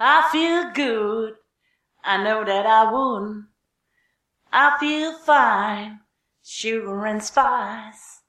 I feel good. I know that I wouldn't. I feel fine. Sugar and spice.